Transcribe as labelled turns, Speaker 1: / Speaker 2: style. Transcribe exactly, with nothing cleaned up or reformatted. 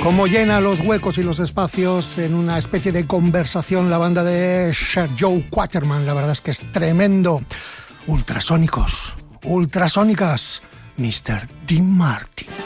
Speaker 1: Cómo llena los huecos y los espacios en una especie de conversación la banda de Sir Joe Quaterman. La verdad es que es tremendo. Ultrasónicos, ultrasónicas, mister Dean Martin.